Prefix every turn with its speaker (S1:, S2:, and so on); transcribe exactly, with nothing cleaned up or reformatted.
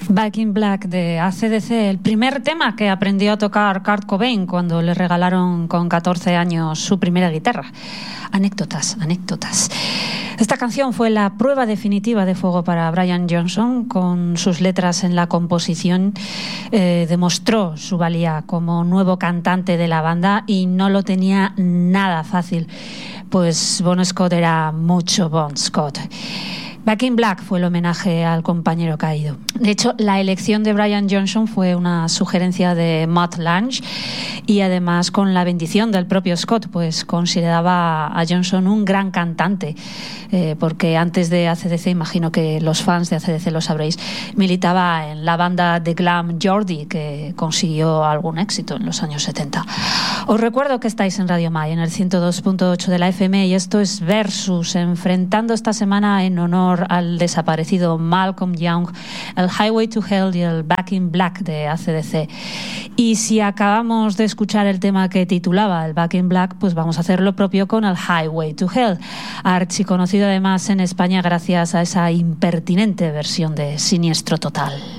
S1: Back in Black de A C D C, el primer tema que aprendió a tocar Kurt Cobain cuando le regalaron con catorce años su primera guitarra. Anécdotas, anécdotas. Esta canción fue la prueba definitiva de fuego para Brian Johnson. Con sus letras en la composición eh, demostró su valía como nuevo cantante de la banda y no lo tenía nada fácil, pues Bon Scott era mucho Bon Scott. Back in Black fue el homenaje al compañero caído. De hecho, la elección de Brian Johnson fue una sugerencia de Mutt Lange y además con la bendición del propio Scott, pues consideraba a Johnson un gran cantante, eh, porque antes de A C D C, imagino que los fans de A C D C lo sabréis, militaba en la banda de glam Geordie, que consiguió algún éxito en los años setenta. Os recuerdo que estáis en Radio Mai, en el ciento dos punto ocho de la F M, y esto es Versus, enfrentando esta semana en honor al desaparecido Malcolm Young, el Highway to Hell y el Back in Black de A C D C. Y si acabamos de escuchar el tema que titulaba el Back in Black, pues vamos a hacer lo propio con el Highway to Hell, archiconocido además en España gracias a esa impertinente versión de Siniestro Total.